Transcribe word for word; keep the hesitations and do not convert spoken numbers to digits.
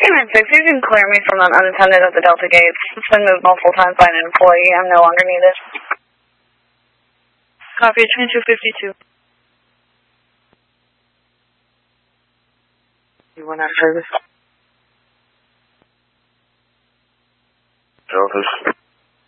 nine six, you can clear me from an unattended at the Delta gates. It's been moved multiple times by an employee. I'm no longer needed. Copy, twenty-two fifty-two. You want that service? Delta